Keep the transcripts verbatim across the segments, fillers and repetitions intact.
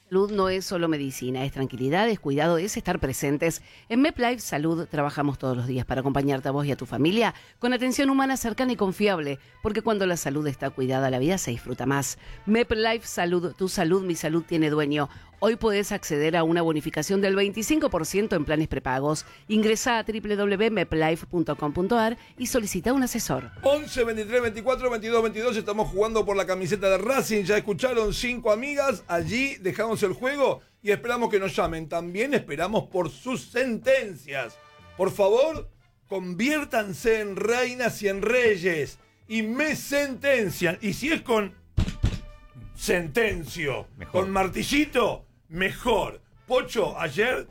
Salud no es solo medicina, es tranquilidad, es cuidado, es estar presentes. En MedLife Salud trabajamos todos los días para acompañarte a vos y a tu familia con atención humana cercana y confiable, porque cuando la salud está cuidada, la vida se disfruta más. MedLife Salud, tu salud, mi salud tiene dueño. Hoy podés acceder a una bonificación del veinticinco por ciento en planes prepagos. Ingresá a doble u doble u doble u punto meplife punto com punto a r y solicita un asesor. once, veintitrés, veinticuatro, veintidós, veintidós, estamos jugando por la camiseta de Racing. Ya escucharon cinco amigas, allí dejamos el juego y esperamos que nos llamen. También esperamos por sus sentencias. Por favor, conviértanse en reinas y en reyes y me sentencian. Y si es con sentencio, mejor. Con martillito, mejor. Pocho, ayer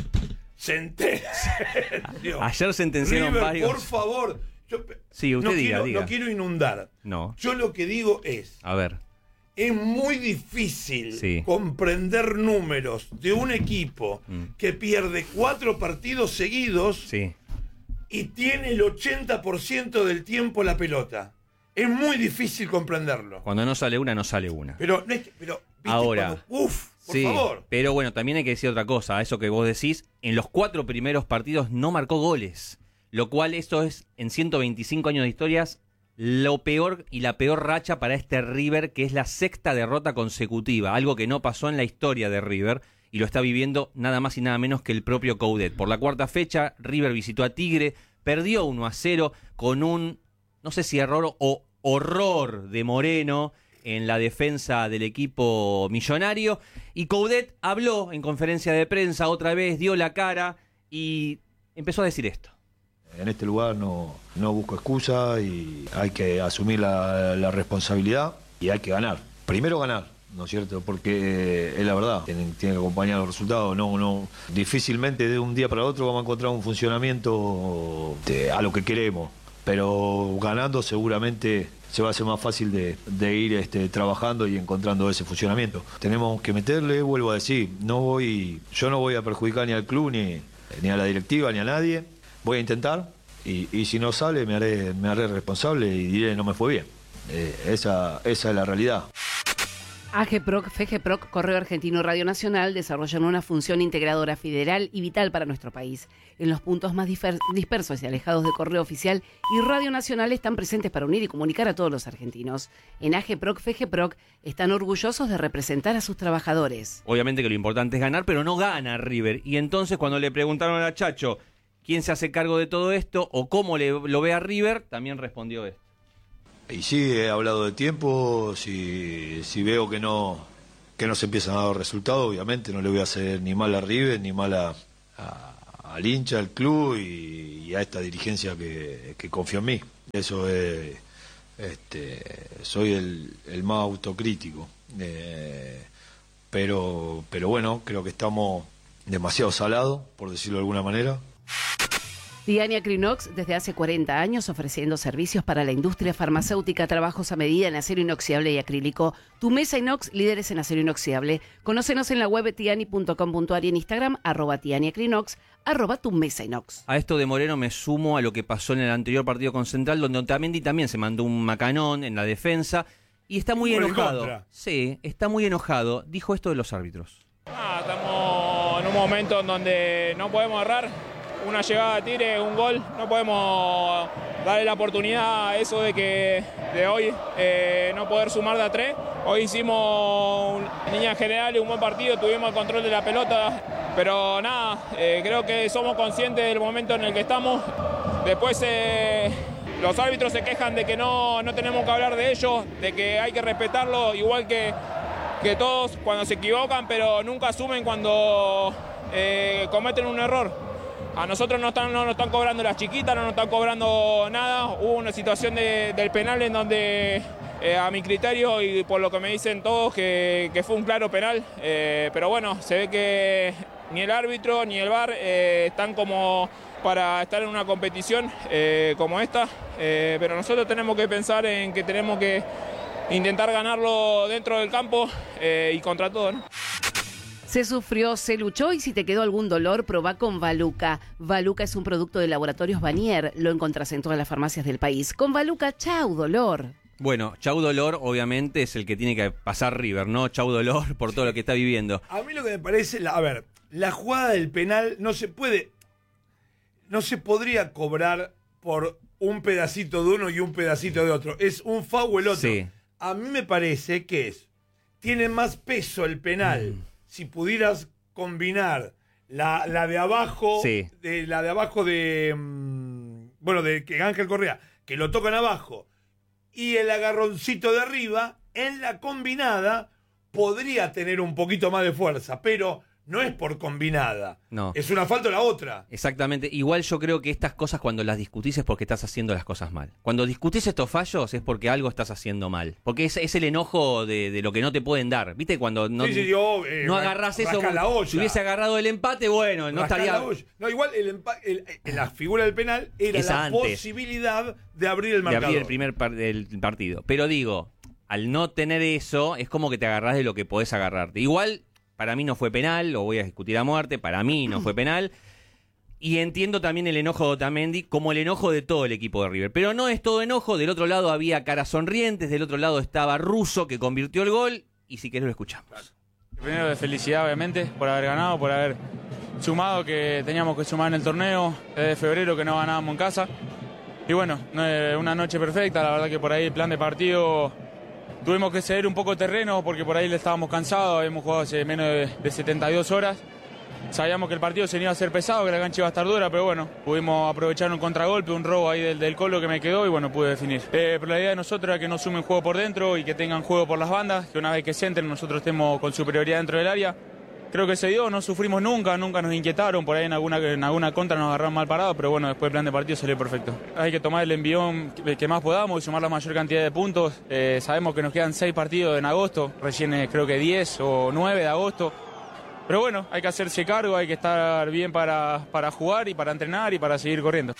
sentencio. Ayer sentenciaron River, varios. por favor. Yo, sí, usted no diga, quiero, diga. No quiero inundar. No. Yo lo que digo es... A ver. Es muy difícil sí. comprender números de un equipo mm. que pierde cuatro partidos seguidos sí. y tiene el ochenta por ciento del tiempo la pelota. Es muy difícil comprenderlo. Cuando no sale una, no sale una. Pero, no es que, pero ¿viste? Ahora, Cuando, uf, por sí, favor. Pero bueno, también hay que decir otra cosa. A eso que vos decís, en los cuatro primeros partidos no marcó goles. Lo cual esto es, en ciento veinticinco años de historias, lo peor y la peor racha para este River, que es la sexta derrota consecutiva. Algo que no pasó en la historia de River y lo está viviendo nada más y nada menos que el propio Coudet. Por la cuarta fecha, River visitó a Tigre, perdió uno a cero con un, no sé si error o horror de Moreno en la defensa del equipo millonario. Y Coudet habló en conferencia de prensa otra vez, dio la cara y empezó a decir esto. En este lugar no, no busco excusa y hay que asumir la, la responsabilidad y hay que ganar. Primero ganar, ¿no es cierto? Porque es la verdad, tiene, tiene que acompañar los resultados. No, no, difícilmente de un día para otro vamos a encontrar un funcionamiento de, a lo que queremos. Pero ganando seguramente se va a hacer más fácil de, de ir este, trabajando y encontrando ese funcionamiento. Tenemos que meterle, vuelvo a decir, no voy, yo no voy a perjudicar ni al club, ni, ni a la directiva, ni a nadie. Voy a intentar y, y si no sale me haré, me haré responsable y diré no me fue bien. Eh, esa, esa es la realidad. AGPROC, FGPROC, Correo Argentino Radio Nacional desarrollan una función integradora federal y vital para nuestro país. En los puntos más dispersos y alejados de Correo Oficial y Radio Nacional están presentes para unir y comunicar a todos los argentinos. En AGPROC, FGPROC están orgullosos de representar a sus trabajadores. Obviamente que lo importante es ganar, pero no gana River. Y entonces cuando le preguntaron a Chacho quién se hace cargo de todo esto o cómo le, lo ve a River, también respondió esto. Y sí, he hablado de tiempo, si, si veo que no que no se empiezan a dar resultados, obviamente no le voy a hacer ni mal a River, ni mal a, a, al hincha, al club y, y a esta dirigencia que, que confía en mí. Eso es, este, soy el, el más autocrítico. Eh, pero, pero bueno, creo que estamos demasiado salados, por decirlo de alguna manera. Tiania Crinox, desde hace cuarenta años ofreciendo servicios para la industria farmacéutica, trabajos a medida en acero inoxidable y acrílico. Tu Mesa Inox, líderes en acero inoxidable. Conócenos en la web tiani punto com punto a r y en Instagram, arroba Tiania Crinox, arroba Tu Mesa Inox. A esto de Moreno me sumo a lo que pasó en el anterior partido con Central, donde Otamendi también se mandó un macanón en la defensa y está muy Por enojado. Sí, está muy enojado. Dijo esto de los árbitros. Ah, estamos en un momento en donde no podemos errar. Una llegada a tire, un gol, no podemos darle la oportunidad a eso de que de hoy eh, no poder sumar de a tres. Hoy hicimos en líneas generales un buen partido, tuvimos el control de la pelota, pero nada, eh, creo que somos conscientes del momento en el que estamos. Después eh, los árbitros se quejan de que no, no tenemos que hablar de ellos, de que hay que respetarlo igual que, que todos cuando se equivocan, pero nunca asumen cuando eh, cometen un error. A nosotros no, están, no nos están cobrando las chiquitas, no nos están cobrando nada. Hubo una situación de, del penal en donde, eh, a mi criterio y por lo que me dicen todos, que, que fue un claro penal. Eh, pero bueno, se ve que ni el árbitro ni el V A R eh, están como para estar en una competición eh, como esta. Eh, pero nosotros tenemos que pensar en que tenemos que intentar ganarlo dentro del campo eh, y contra todo, ¿no? Se sufrió, se luchó y si te quedó algún dolor, probá con Valuca. Valuca es un producto de Laboratorios Vanier. Lo encontrás en todas las farmacias del país. Con Valuca, chau dolor. Bueno, Chau Dolor obviamente es el que tiene que pasar River, ¿no? Chau Dolor por todo lo que está viviendo. A mí lo que me parece, la, a ver, la jugada del penal no se puede, no se podría cobrar por un pedacito de uno y un pedacito de otro. Es un foul el otro. Sí. A mí me parece que es, tiene más peso el penal mm. si pudieras combinar la, la de abajo, sí. de, la de abajo de, mmm, bueno, de que Ángel Correa, que lo tocan abajo, y el agarroncito de arriba, en la combinada, podría tener un poquito más de fuerza, pero no es por combinada. No. Es una falta o la otra. Exactamente. Igual yo creo que estas cosas cuando las discutís es porque estás haciendo las cosas mal. Cuando discutís estos fallos es porque algo estás haciendo mal. Porque es, es el enojo de, de lo que no te pueden dar. ¿Viste? Cuando no, sí, sí, yo, eh, no agarrás eso. Si hubiese agarrado el empate, bueno, no rascar estaría... No, igual el empa el, el, la figura del penal era Esa la antes. posibilidad de abrir el marcador. De abrir el primer par el partido. Pero digo, al no tener eso, es como que te agarrás de lo que podés agarrarte. Igual... Para mí no fue penal, lo voy a discutir a muerte, para mí no fue penal. Y entiendo también el enojo de Otamendi como el enojo de todo el equipo de River. Pero no es todo enojo, del otro lado había caras sonrientes, del otro lado estaba Russo que convirtió el gol y si querés lo escuchamos. Primero de felicidad obviamente por haber ganado, por haber sumado que teníamos que sumar en el torneo, desde febrero que no ganábamos en casa. Y bueno, una noche perfecta, la verdad que por ahí el plan de partido... Tuvimos que ceder un poco terreno porque por ahí le estábamos cansados, habíamos jugado hace menos de, de setenta y dos horas. Sabíamos que el partido se iba a ser pesado, que la cancha iba a estar dura, pero bueno, pudimos aprovechar un contragolpe, un robo ahí del, del Colo que me quedó y bueno, pude definir. Eh, pero la idea de nosotros era que no sumen juego por dentro y que tengan juego por las bandas, que una vez que se entren nosotros estemos con superioridad dentro del área. Creo que se dio, no sufrimos nunca, nunca nos inquietaron, por ahí en alguna, en alguna contra nos agarraron mal parados, pero bueno, después el plan de partido salió perfecto. Hay que tomar el envión que, que más podamos y sumar la mayor cantidad de puntos. Eh, sabemos que nos quedan seis partidos en agosto, recién eh, creo que diez o nueve de agosto. Pero bueno, hay que hacerse cargo, hay que estar bien para, para jugar y para entrenar y para seguir corriendo.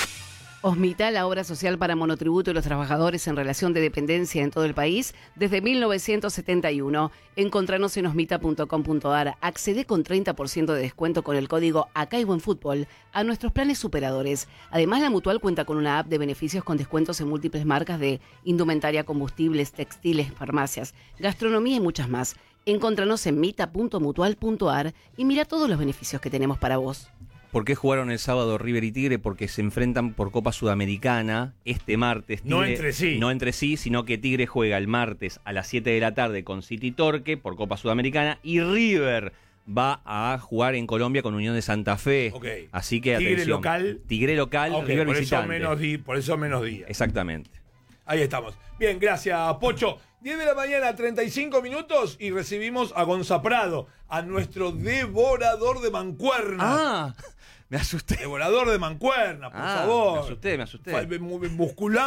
Osmita, la obra social para monotributo y los trabajadores en relación de dependencia en todo el país desde mil novecientos setenta y uno. Encontranos en osmita punto com punto a r. Accede con treinta por ciento de descuento con el código Acá hay buen fútbol a nuestros planes superadores. Además, la Mutual cuenta con una app de beneficios con descuentos en múltiples marcas de indumentaria, combustibles, textiles, farmacias, gastronomía y muchas más. Encontranos en mita punto mutual punto a r y mira todos los beneficios que tenemos para vos. ¿Por qué jugaron el sábado River y Tigre? Porque se enfrentan por Copa Sudamericana este martes. Tigre, no entre sí. No entre sí, sino que Tigre juega el martes a las siete de la tarde con City Torque por Copa Sudamericana y River va a jugar en Colombia con Unión de Santa Fe. Okay. Así que Tigre atención. local. Tigre local, Okay, River por visitante. Eso menos di, por eso menos días. Exactamente. Ahí estamos. Bien, gracias, Pocho. diez de la mañana, treinta y cinco minutos y recibimos a Gonza Prado, a nuestro devorador de mancuernas. Ah, me asusté. Devorador de mancuernas, por ah, favor. Me asusté, me asusté. Musculando.